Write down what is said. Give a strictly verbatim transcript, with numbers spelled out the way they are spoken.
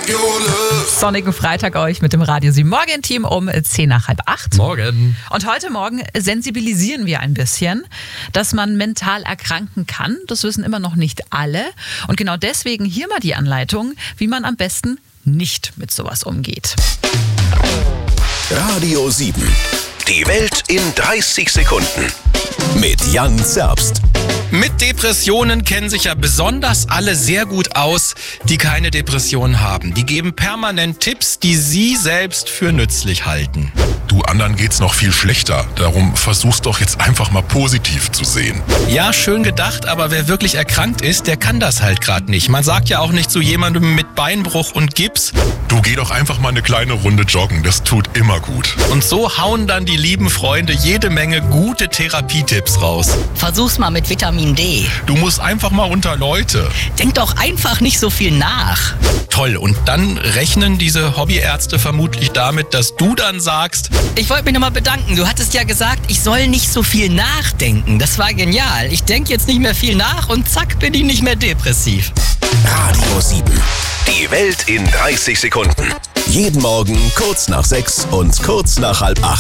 Sonnigen Freitag euch mit dem Radio sieben Morgen-Team um zehn nach halb acht. Morgen. Und heute Morgen sensibilisieren wir ein bisschen, dass man mental erkranken kann. Das wissen immer noch nicht alle. Und genau deswegen hier mal die Anleitung, wie man am besten nicht mit sowas umgeht. Radio sieben. Die Welt in dreißig Sekunden. Mit Jan Zerbst. Mit Depressionen kennen sich ja besonders alle sehr gut aus, die keine Depression haben. Die geben permanent Tipps, die sie selbst für nützlich halten. Du, anderen geht's noch viel schlechter. Darum versuch's doch jetzt einfach mal positiv zu sehen. Ja, schön gedacht, aber wer wirklich erkrankt ist, der kann das halt gerade nicht. Man sagt ja auch nicht zu jemandem mit Beinbruch und Gips. Du, geh doch einfach mal eine kleine Runde joggen, das tut immer gut. Und so hauen dann die lieben Freunde jede Menge gute Therapietipps raus. Versuch's mal mit Vitamin D. Du musst einfach mal unter Leute. Denk doch einfach nicht so viel nach. Toll, und dann rechnen diese Hobbyärzte vermutlich damit, dass du dann sagst: Ich wollte mich nochmal bedanken. Du hattest ja gesagt, ich soll nicht so viel nachdenken. Das war genial. Ich denke jetzt nicht mehr viel nach und zack, bin ich nicht mehr depressiv. Radio sieben. Die Welt in dreißig Sekunden. Jeden Morgen kurz nach sechs und kurz nach halb acht.